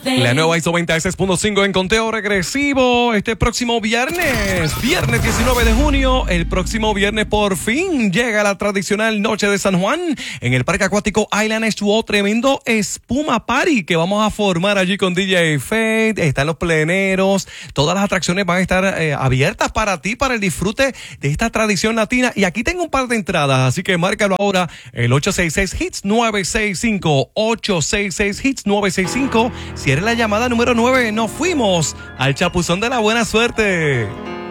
La nueva ISO 96.5 en conteo regresivo este próximo viernes 19 de junio. El próximo viernes por fin llega la tradicional Noche de San Juan en el Parque Acuático Island H2O. Tremendo espuma party que vamos a formar allí con DJ Fade. Están los pleneros. Todas las atracciones van a estar abiertas para ti, para el disfrute de esta tradición latina. Y aquí tengo un par de entradas, así que márcalo ahora. El 866-HITS-965. 866-HITS-965. Si eres la llamada número 9, nos fuimos al Chapuzón de la Buena Suerte.